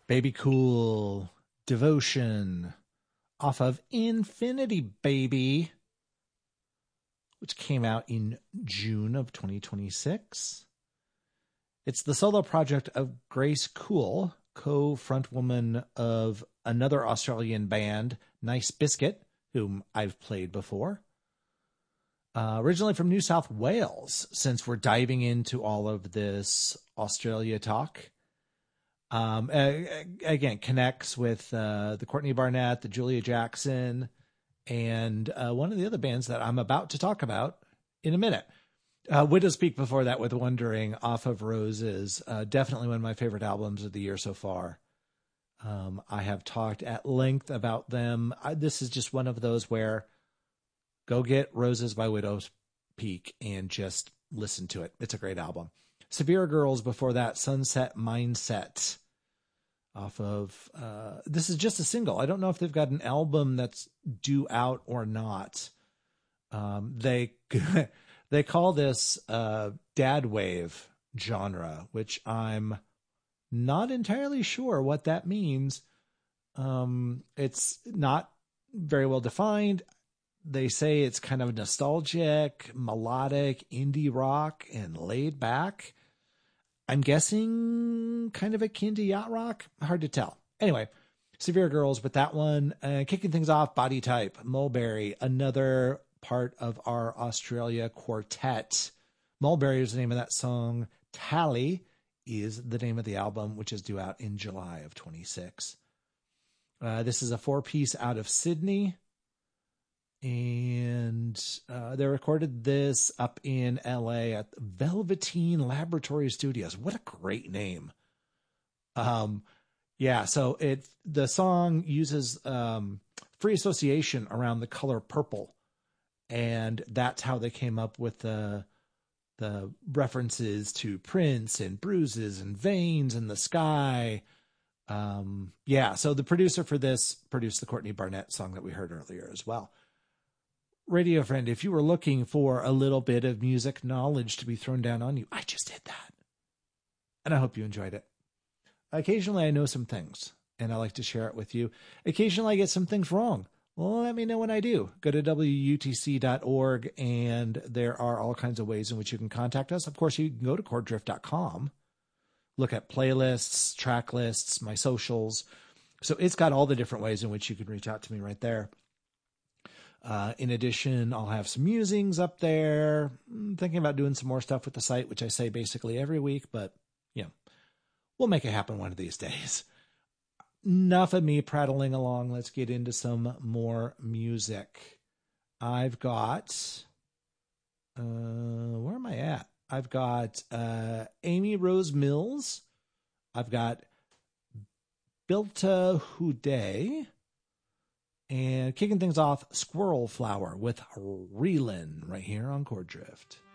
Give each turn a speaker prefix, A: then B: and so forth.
A: Baby Cool, Devotion, off of Infinity Baby, which came out in June of 2026. It's the solo project of Grace Cool, co-frontwoman of another Australian band, Nice Biscuit, whom I've played before. Originally from New South Wales, since we're diving into all of this Australia talk. Again, connects with the Courtney Barnett, the Julia Jackson, and one of the other bands that I'm about to talk about in a minute. Widow's Peak before that with Wondering off of Roses. Definitely one of my favorite albums of the year so far. I have talked at length about them. This is just one of those where go get Roses by Widow's Peak and just listen to it. It's a great album. Severe Girls before that, Sunset Mindset off of, this is just a single. I don't know if they've got an album that's due out or not. They call this dad wave genre, which I'm not entirely sure what that means. It's not very well defined. They say it's kind of nostalgic, melodic, indie rock, and laid back. I'm guessing kind of akin to yacht rock. Hard to tell. Anyway, Severe Girls with that one. Kicking things off, Body Type, Mulberry, another part of our Australia quartet. Mulberry is the name of that song. Tally is the name of the album, which is due out in July of 26. This is a 4-piece out of Sydney. And they recorded this up in LA at Velveteen Laboratory Studios. What a great name. Yeah, so the song uses free association around the color purple. And that's how they came up with the references to Prince and bruises and veins and the sky. Yeah, so the producer for this produced the Courtney Barnett song that we heard earlier as well. Radio friend, if you were looking for a little bit of music knowledge to be thrown down on you, I just did that. And I hope you enjoyed it. Occasionally I know some things, and I like to share it with you. Occasionally I get some things wrong. Well, let me know when I do. Go to WUTC.org, and there are all kinds of ways in which you can contact us. Of course, you can go to chorddrift.com, look at playlists, track lists, my socials. So it's got all the different ways in which you can reach out to me right there. In addition, I'll have some musings up there. I'm thinking about doing some more stuff with the site, which I say basically every week, but we'll make it happen one of these days. Enough of me prattling along. Let's get into some more music. I've got, where am I at? I've got Amy Rose Mills. I've got Bilta Houday. And kicking things off, Squirrel Flower with Reelin' right here on Chord Drift.